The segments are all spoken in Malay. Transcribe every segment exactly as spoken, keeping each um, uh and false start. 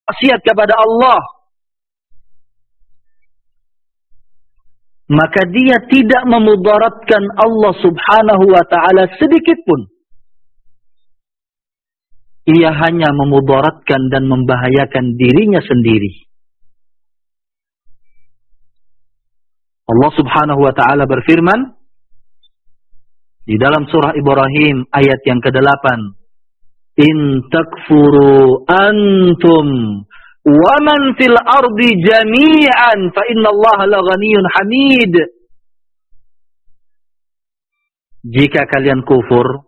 maksiat kepada Allah, maka dia tidak memudaratkan Allah subhanahu wa ta'ala sedikit pun. Ia hanya memudaratkan dan membahayakan dirinya sendiri. Allah subhanahu wa ta'ala berfirman di dalam surah Ibrahim ayat yang kedelapan, in takfuru antum wa man fil ardi jami'an fa innallaha laghaniyyun hamid. Jika kalian kufur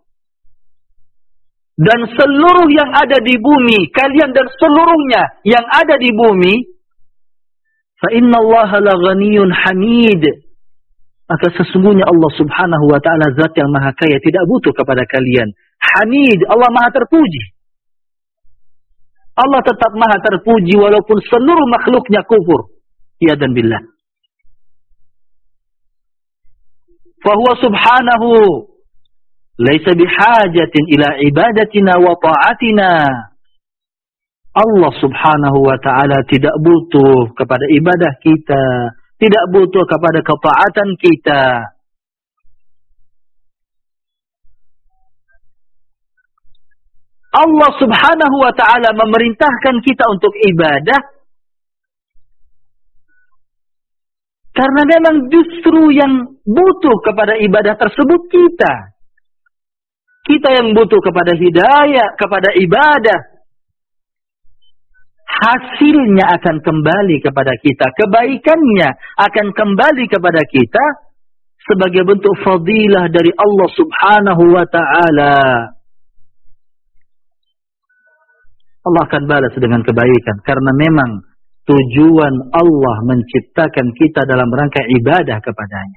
dan seluruh yang ada di bumi, kalian dan seluruhnya yang ada di bumi, fa innallaha laghaniyyun hamid, maka sesungguhnya Allah subhanahu wa ta'ala zat yang maha kaya, tidak butuh kepada kalian. Hamid, Allah maha terpuji. Allah tetap maha terpuji walaupun seluruh makhluknya kufur. Ya dan billah. Fahuwa subhanahu laisa bihajatin ila ibadatina wa ta'atina. Allah subhanahu wa ta'ala tidak butuh kepada ibadah kita, tidak butuh kepada ketaatan kita. Allah subhanahu wa ta'ala memerintahkan kita untuk ibadah karena memang justru yang butuh kepada ibadah tersebut kita. Kita yang butuh kepada hidayah, kepada ibadah. Hasilnya akan kembali kepada kita. Kebaikannya akan kembali kepada kita sebagai bentuk fadilah dari Allah subhanahu wa ta'ala. Allah akan balas dengan kebaikan. Karena memang tujuan Allah menciptakan kita dalam rangka ibadah kepadanya.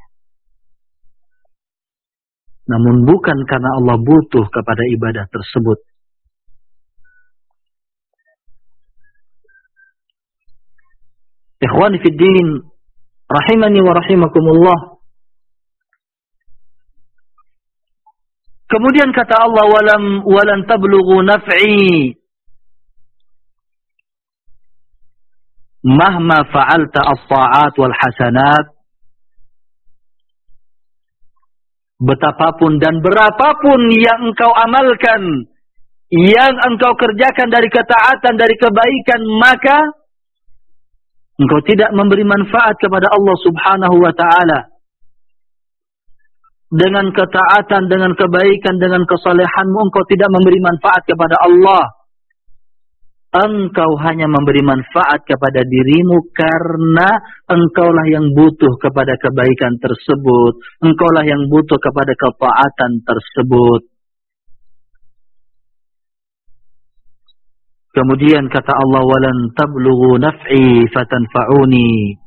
Namun bukan karena Allah butuh kepada ibadah tersebut. Ikhwani fid din, rahimani wa rahimakumullah. Kemudian kata Allah, walam walan tablughu naf'i mahma fa'alta as-ta'at wal hasanat. Betapapun dan berapapun yang engkau amalkan, yang engkau kerjakan dari ketaatan, dari kebaikan, maka engkau tidak memberi manfaat kepada Allah subhanahu wa ta'ala. Dengan ketaatan, dengan kebaikan, dengan kesalehanmu, engkau tidak memberi manfaat kepada Allah. Engkau hanya memberi manfaat kepada dirimu karena engkaulah yang butuh kepada kebaikan tersebut. Engkaulah yang butuh kepada ketaatan tersebut. Kemudian kata Allah, walan tablughu naf'i fatanfa'uni.